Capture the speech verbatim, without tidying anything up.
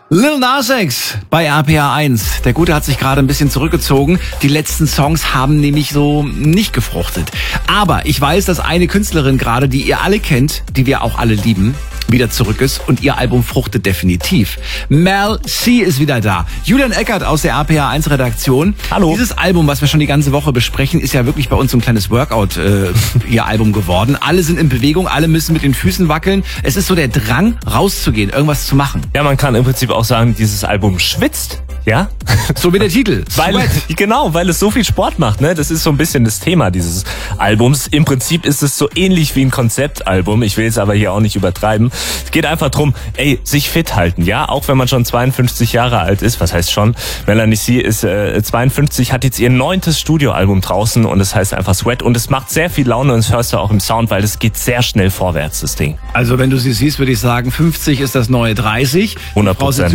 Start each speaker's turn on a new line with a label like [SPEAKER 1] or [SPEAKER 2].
[SPEAKER 1] Lil Nas X bei R P R eins. Der Gute hat sich gerade ein bisschen zurückgezogen. Die letzten Songs haben nämlich so nicht gefruchtet. Aber ich weiß, dass eine Künstlerin gerade, die ihr alle kennt, die wir auch alle lieben, wieder zurück ist und ihr Album fruchtet definitiv. Mel C ist wieder da. Julian Eckert aus der R P R eins Redaktion.
[SPEAKER 2] Hallo.
[SPEAKER 1] Dieses Album, was wir schon die ganze Woche besprechen, ist ja wirklich bei uns so ein kleines Workout, äh, ihr Album geworden. Alle sind in Bewegung, alle müssen mit den Füßen wackeln. Es ist so der Drang, rauszugehen, irgendwas zu machen.
[SPEAKER 2] Ja, man kann im Prinzip auch sagen, dieses Album schwitzt. Ja?
[SPEAKER 1] So wie der Titel.
[SPEAKER 2] Weil, genau, weil es so viel Sport macht, ne? Das ist so ein bisschen das Thema dieses Albums. Im Prinzip ist es so ähnlich wie ein Konzeptalbum. Ich will es aber hier auch nicht übertreiben. Es geht einfach drum, ey, sich fit halten, ja? Auch wenn man schon zweiundfünfzig Jahre alt ist, was heißt schon? Melanie C ist äh, zweiundfünfzig, hat jetzt ihr neuntes Studioalbum draußen und es heißt einfach Sweat und es macht sehr viel Laune und das hörst du auch im Sound, weil es geht sehr schnell vorwärts, das Ding.
[SPEAKER 1] Also wenn du sie siehst, würde ich sagen, fünfzig ist das neue dreißig.
[SPEAKER 2] hundert Prozent.